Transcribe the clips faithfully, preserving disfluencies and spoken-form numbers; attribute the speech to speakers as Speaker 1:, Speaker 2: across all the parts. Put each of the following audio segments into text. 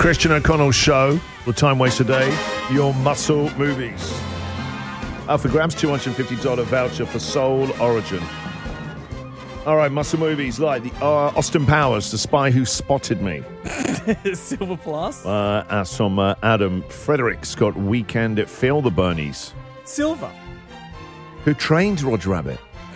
Speaker 1: Christian O'Connell Show, the time waster day, your muscle movies. Up for grabs, two hundred fifty dollars voucher for Soul Origin. All right, muscle movies like the uh, Austin Powers, The Spy Who Spotted Me.
Speaker 2: Silver Plus.
Speaker 1: Uh, as from uh, Adam Fredericks got Weekend at Phil the Bernies.
Speaker 2: Silver.
Speaker 1: Who Trained Roger Rabbit.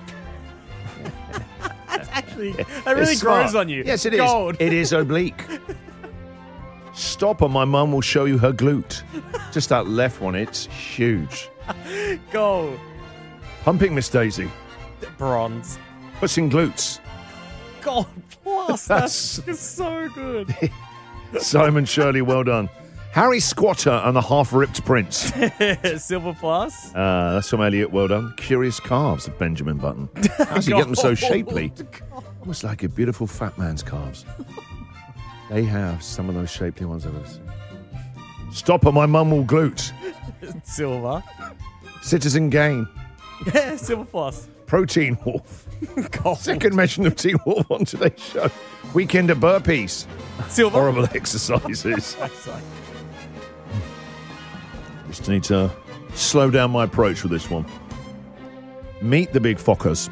Speaker 2: That's actually, that really
Speaker 1: It's smart.
Speaker 2: grows on you.
Speaker 1: Yes, it is.
Speaker 2: Gold.
Speaker 1: It is oblique. Stop or my mum will show you her glute. Just that left one, it's huge.
Speaker 2: Gold.
Speaker 1: Pumping Miss Daisy.
Speaker 2: Bronze.
Speaker 1: Puss in Glutes.
Speaker 2: Gold Plus. That's, That's so good.
Speaker 1: Simon Shirley, well done. Harry Squatter and the Half-Ripped Prince.
Speaker 2: Silver Plus.
Speaker 1: Uh, that's from Elliot, well done. Curious Calves of Benjamin Button. How's he get them so shapely? Almost like a beautiful fat man's calves. They have some of those shapely ones I've ever seen. Stop or my mum will glute.
Speaker 2: Silver.
Speaker 1: Citizen Kane.
Speaker 2: Yeah, Silver Plus.
Speaker 1: Protein Wolf.
Speaker 2: Gold.
Speaker 1: Second mention of Teen Wolf on today's show. Weekend of burpees.
Speaker 2: Silver.
Speaker 1: Horrible exercises. Just need to slow down my approach with this one. Meet the Big Fockers.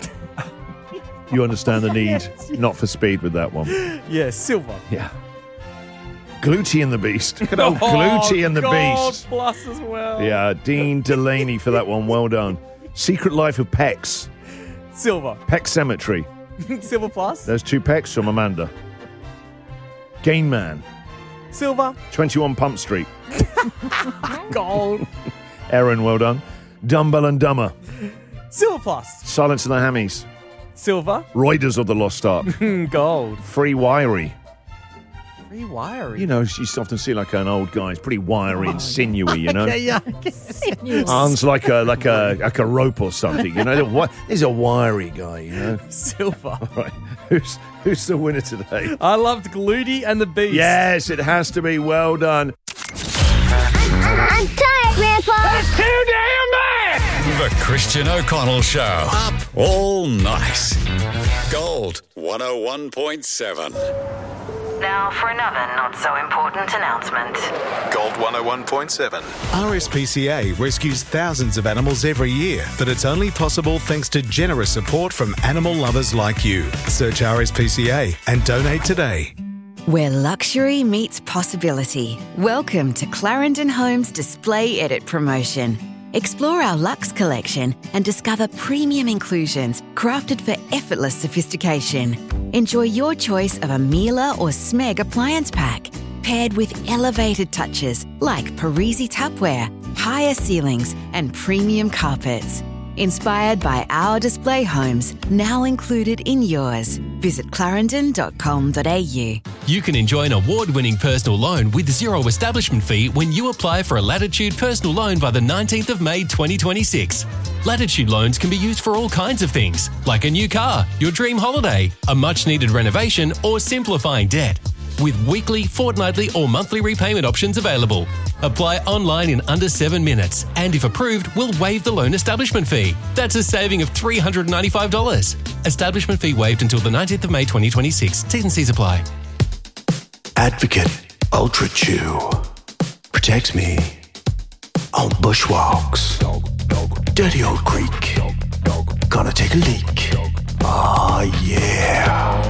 Speaker 1: You understand the need,
Speaker 2: Yes, yes.
Speaker 1: not for speed with that one.
Speaker 2: Yeah, silver.
Speaker 1: Yeah. Gluty and the Beast. Look at old
Speaker 2: Oh,
Speaker 1: Gluty and the
Speaker 2: Gold
Speaker 1: Beast.
Speaker 2: Plus as well.
Speaker 1: Yeah, Dean Delaney for that one. Well done. Secret Life of Pecs.
Speaker 2: Silver.
Speaker 1: Peck Cemetery.
Speaker 2: Silver Plus.
Speaker 1: There's two Pecks from Amanda. Gain Man.
Speaker 2: Silver.
Speaker 1: twenty-one Pump Street.
Speaker 2: Gold.
Speaker 1: Erin, well done. Dumbbell and Dumber.
Speaker 2: Silver Plus.
Speaker 1: Silence of the Hammies.
Speaker 2: Silver.
Speaker 1: Raiders of the Lost Ark.
Speaker 2: Gold.
Speaker 1: Free Wiry.
Speaker 2: Free wiring.
Speaker 1: You know, you often see like an old guy. He's pretty wiry and sinewy, you know.
Speaker 2: Yeah, yeah.
Speaker 1: Arms like a like a like a rope or something, you know. Wi- He's a wiry guy, you know.
Speaker 2: Silver.
Speaker 1: All right, who's who's the winner today?
Speaker 2: I loved Gluty and the Beast.
Speaker 1: Yes, it has to be. Well done.
Speaker 3: I'm tired, Grandpa.
Speaker 4: That's too damn bad!
Speaker 5: The Christian O'Connell Show. Up all night. Gold one oh one point seven.
Speaker 6: Now for another not so important announcement.
Speaker 5: Gold one oh one point seven.
Speaker 7: R S P C A rescues thousands of animals every year, but it's only possible thanks to generous support from animal lovers like you. Search R S P C A and donate today.
Speaker 8: Where luxury meets possibility. Welcome to Clarendon Homes Display Edit Promotion. Explore our Luxe collection and discover premium inclusions crafted for effortless sophistication. Enjoy your choice of a Miele or Smeg appliance pack, paired with elevated touches like Parisi tapware, higher ceilings and premium carpets. Inspired by our display homes, now included in yours. Visit clarendon dot com dot a u.
Speaker 9: You can enjoy an award-winning personal loan with zero establishment fee when you apply for a Latitude personal loan by the nineteenth of May twenty twenty-six. Latitude loans can be used for all kinds of things, like a new car, your dream holiday, a much-needed renovation, or simplifying debt. With weekly, fortnightly, or monthly repayment options available. Apply online in under seven minutes, and if approved, we'll waive the loan establishment fee. That's a saving of three hundred ninety-five dollars. Establishment fee waived until the nineteenth of May twenty twenty-six. T's and C's apply.
Speaker 10: Advocate Ultra Chew protects me on bushwalks. Dirty old creek. Gonna take a leak. Oh yeah.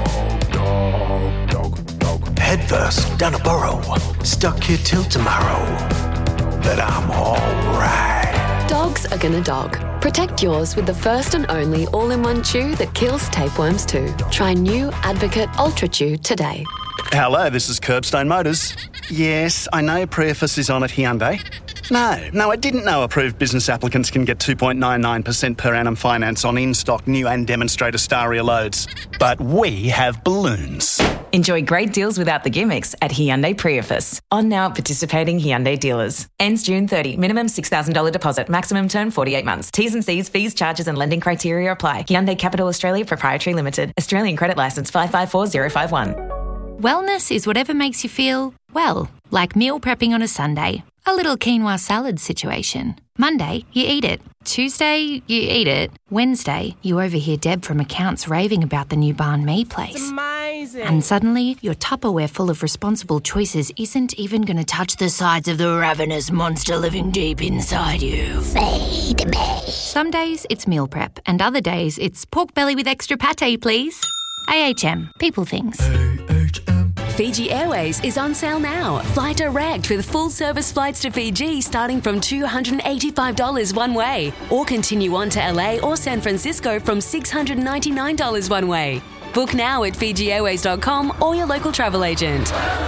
Speaker 10: Headfirst down a burrow. Stuck here till tomorrow. But I'm alright.
Speaker 11: Dogs are gonna dog. Protect yours with the first and only all-in-one chew that kills tapeworms too. Try new Advocate Ultra Chew today.
Speaker 12: Hello, this is Curbstone Motors. Yes, I know Prius is on at Hyundai. No, no, I didn't know approved business applicants can get two point nine nine percent per annum finance on in-stock new and demonstrator Staria loads. But we have balloons.
Speaker 13: Enjoy great deals without the gimmicks at Hyundai Prius. On now at participating Hyundai dealers. Ends June thirtieth. Minimum six thousand dollars deposit. Maximum term forty-eight months. T's and C's, fees, charges and lending criteria apply. Hyundai Capital Australia Proprietary Limited. Australian Credit Licence five five four zero five one.
Speaker 14: Wellness is whatever makes you feel, well, like meal prepping on a Sunday. A little quinoa salad situation. Monday, you eat it. Tuesday, you eat it. Wednesday, you overhear Deb from accounts raving about the new banh mi place.
Speaker 2: It's amazing. amazing.
Speaker 14: And suddenly, your Tupperware full of responsible choices isn't even going to touch the sides of the ravenous monster living deep inside you.
Speaker 3: Feed me.
Speaker 14: Some days it's meal prep, and other days it's pork belly with extra pate, please. A H M. People things.
Speaker 15: Fiji Airways is on sale now. Fly direct with full-service flights to Fiji starting from two hundred eighty-five dollars one way. Or continue on to L A or San Francisco from six hundred ninety-nine dollars one way. Book now at Fiji Airways dot com or your local travel agent.